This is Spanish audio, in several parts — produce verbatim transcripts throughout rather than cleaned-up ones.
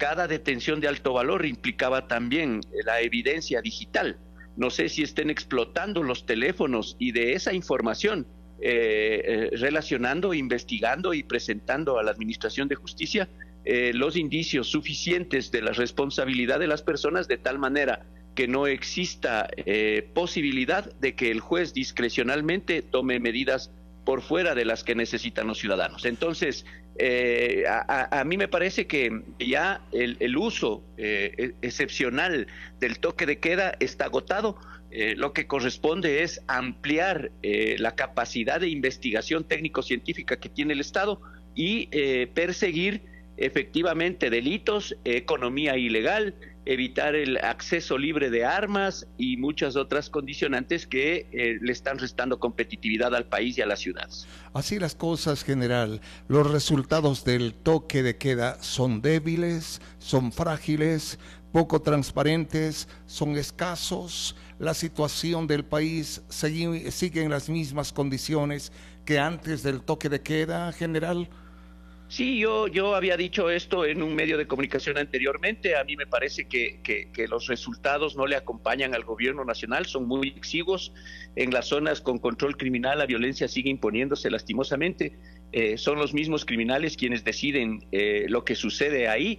cada detención de alto valor implicaba también la evidencia digital. No sé si estén explotando los teléfonos y de esa información eh, eh, relacionando, investigando y presentando a la Administración de Justicia eh, los indicios suficientes de la responsabilidad de las personas, de tal manera que no exista eh, posibilidad de que el juez discrecionalmente tome medidas por fuera de las que necesitan los ciudadanos. Entonces, eh, a, a mí me parece que ya el, el uso eh, excepcional del toque de queda está agotado. Eh, lo que corresponde es ampliar eh, la capacidad de investigación técnico-científica que tiene el Estado y eh, perseguir efectivamente delitos, economía ilegal, evitar el acceso libre de armas y muchas otras condicionantes que eh, le están restando competitividad al país y a las ciudades. Así las cosas, general, los resultados del toque de queda son débiles, son frágiles, poco transparentes, son escasos. La situación del país sigue, sigue en las mismas condiciones que antes del toque de queda, general. Sí, yo, yo había dicho esto en un medio de comunicación anteriormente. A mí me parece que, que, que los resultados no le acompañan al gobierno nacional, son muy exiguos. En las zonas con control criminal la violencia sigue imponiéndose lastimosamente. Eh, son los mismos criminales quienes deciden eh, lo que sucede ahí.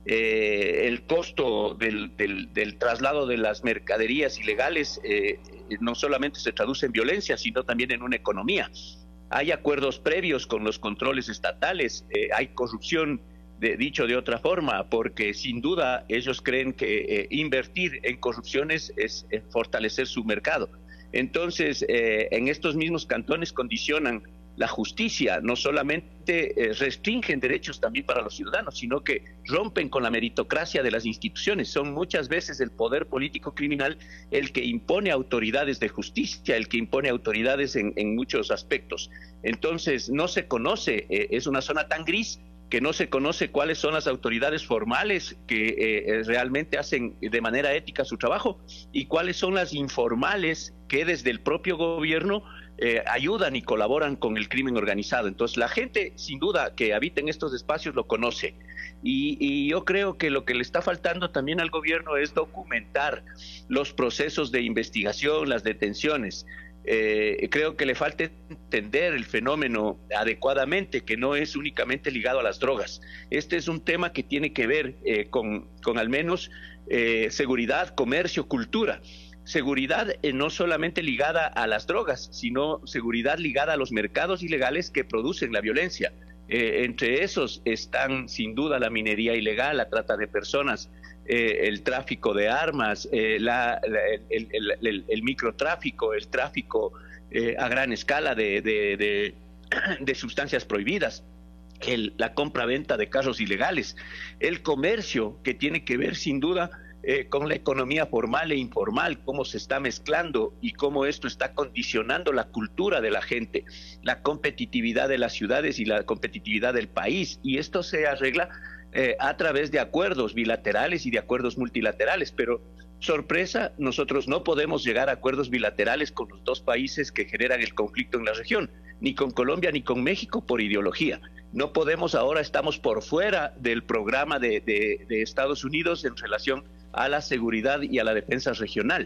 Eh, el costo del, del, del traslado de las mercaderías ilegales eh, no solamente se traduce en violencia, sino también en una economía. Hay acuerdos previos con los controles estatales, eh, hay corrupción, de, dicho de otra forma, porque sin duda ellos creen que eh, invertir en corrupciones es eh, fortalecer su mercado. Entonces, eh, en estos mismos cantones condicionan la justicia, no solamente eh, restringen derechos también para los ciudadanos, sino que rompen con la meritocracia de las instituciones. Son muchas veces el poder político criminal el que impone autoridades de justicia, el que impone autoridades en, en muchos aspectos. Entonces no se conoce, eh, es una zona tan gris que no se conoce cuáles son las autoridades formales que eh, realmente hacen de manera ética su trabajo y cuáles son las informales que desde el propio gobierno eh, ayudan y colaboran con el crimen organizado. Entonces la gente sin duda que habita en estos espacios lo conoce y, y yo creo que lo que le está faltando también al gobierno es documentar los procesos de investigación, las detenciones. Eh, creo que le falta entender el fenómeno adecuadamente, que no es únicamente ligado a las drogas. Este es un tema que tiene que ver eh, con, con al menos eh, seguridad, comercio, cultura. Seguridad eh, no solamente ligada a las drogas, sino seguridad ligada a los mercados ilegales que producen la violencia. Eh, entre esos están sin duda la minería ilegal, la trata de personas, Eh, el tráfico de armas, eh, la, la, el, el, el, el microtráfico, el tráfico eh, a gran escala de, de, de, de sustancias prohibidas, el, la compra-venta de carros ilegales, el comercio que tiene que ver sin duda eh, con la economía formal e informal, cómo se está mezclando y cómo esto está condicionando la cultura de la gente, la competitividad de las ciudades y la competitividad del país, y esto se arregla Eh, a través de acuerdos bilaterales y de acuerdos multilaterales, pero sorpresa, nosotros no podemos llegar a acuerdos bilaterales con los dos países que generan el conflicto en la región, ni con Colombia ni con México por ideología. No podemos, ahora estamos por fuera del programa de, de, de Estados Unidos en relación a la seguridad y a la defensa regional.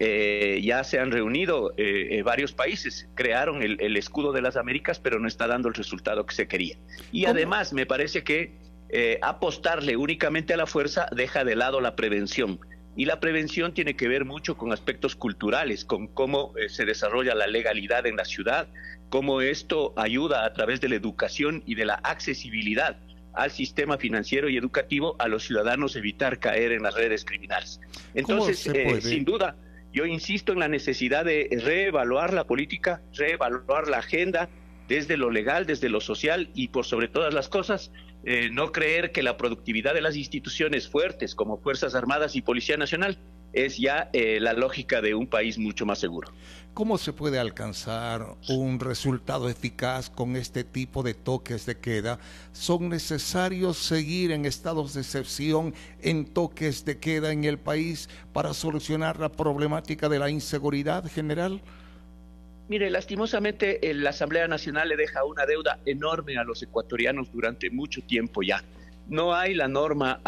Eh, ya se han reunido eh, eh, varios países, crearon el, el escudo de las Américas, pero no está dando el resultado que se quería. Y ¿cómo? Además, me parece que Eh, apostarle únicamente a la fuerza deja de lado la prevención, y la prevención tiene que ver mucho con aspectos culturales, con cómo eh, se desarrolla la legalidad en la ciudad, cómo esto ayuda a través de la educación y de la accesibilidad al sistema financiero y educativo a los ciudadanos evitar caer en las redes criminales. Entonces, eh, sin duda, yo insisto en la necesidad de reevaluar la política, reevaluar la agenda desde lo legal, desde lo social y por sobre todas las cosas, Eh, no creer que la productividad de las instituciones fuertes como Fuerzas Armadas y Policía Nacional es ya eh, la lógica de un país mucho más seguro. ¿Cómo se puede alcanzar un resultado eficaz con este tipo de toques de queda? ¿Son necesarios seguir en estados de excepción, en toques de queda en el país para solucionar la problemática de la inseguridad general? Mire, lastimosamente eh, la Asamblea Nacional le deja una deuda enorme a los ecuatorianos durante mucho tiempo ya. No hay la norma